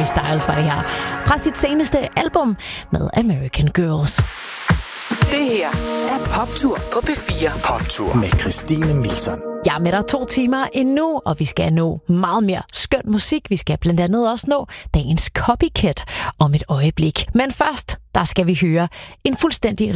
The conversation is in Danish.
Harry Styles var det her. Fra sit seneste album med American Girls. Det her er Poptur på P4. Poptur med Christine Milton. Jeg er med dig 2 timer endnu, og vi skal nå meget mere skøn musik. Vi skal blandt andet også nå dagens copycat om et øjeblik. Men først, der skal vi høre en fuldstændig